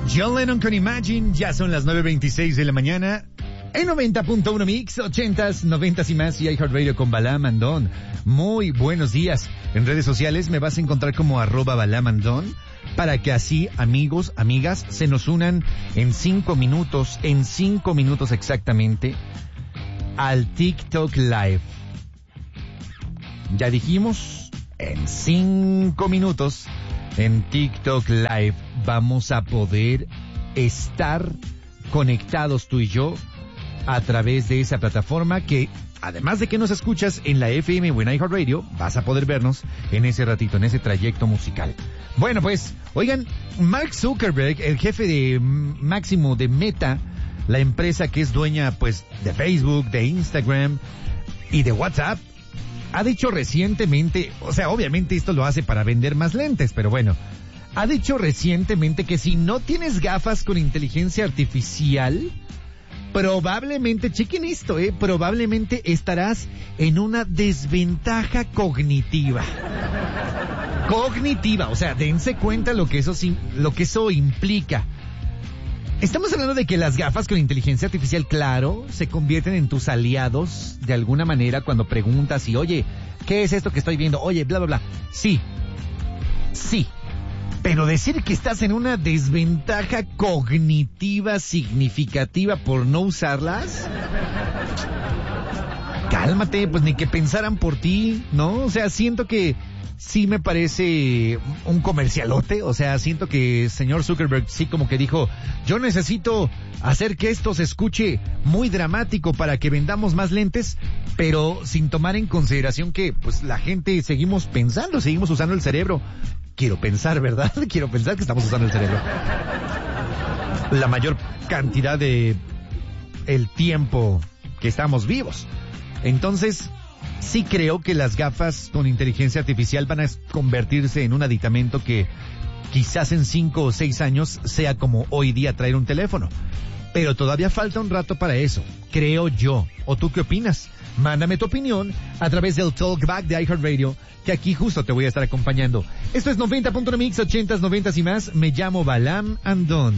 John Lennon con Imagine, ya son las 9:26 de la mañana. En 90.1 Mix, 80s, 90s y más, y iHeartRadio con Balam Andón. Muy buenos días. En redes sociales me vas a encontrar como @BalamAndón, para que así, amigos, amigas, se nos unan en 5 minutos exactamente, al TikTok Live. Ya dijimos, en 5 minutos, en TikTok Live, vamos a poder estar conectados tú y yo a través de esa plataforma que, además de que nos escuchas en la FM o en iHeartRadio, vas a poder vernos en ese ratito, en ese trayecto musical. Bueno, pues, oigan, Mark Zuckerberg, el jefe de máximo de Meta, la empresa que es dueña, pues, de Facebook, de Instagram y de WhatsApp, ha dicho recientemente, o sea, obviamente esto lo hace para vender más lentes, pero bueno, ha dicho recientemente que si no tienes gafas con inteligencia artificial, probablemente, chequen esto, probablemente estarás en una desventaja cognitiva. Cognitiva, o sea, dense cuenta lo que eso implica. Estamos hablando de que las gafas con inteligencia artificial, claro, se convierten en tus aliados de alguna manera cuando preguntas y, oye, ¿qué es esto que estoy viendo? Oye, bla, bla, bla. Sí. Pero decir que estás en una desventaja cognitiva significativa por no usarlas, cálmate, pues ni que pensaran por ti, ¿no? O sea, siento que sí me parece un comercialote, o sea, siento que el señor Zuckerberg sí como que dijo, yo necesito hacer que esto se escuche muy dramático para que vendamos más lentes, pero sin tomar en consideración que, pues, la gente seguimos pensando, seguimos usando el cerebro. Quiero pensar, ¿verdad? Quiero pensar que estamos usando el cerebro la mayor cantidad de el tiempo que estamos vivos. Entonces, sí creo que las gafas con inteligencia artificial van a convertirse en un aditamento que quizás en 5 o 6 años sea como hoy día traer un teléfono. Pero todavía falta un rato para eso, creo yo. ¿O tú qué opinas? Mándame tu opinión a través del Talkback de iHeartRadio, que aquí justo te voy a estar acompañando. Esto es 90.1 Mix, 80s, 90s y más. Me llamo Balam Andón.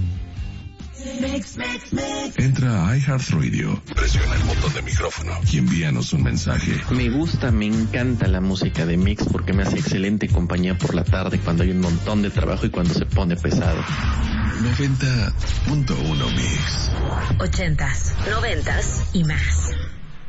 Entra a iHeartRadio, presiona el botón de micrófono y envíanos un mensaje. Me encanta la música de Mix porque me hace excelente compañía por la tarde cuando hay un montón de trabajo y cuando se pone pesado. 90.1 Mix. 80s, 90s y más.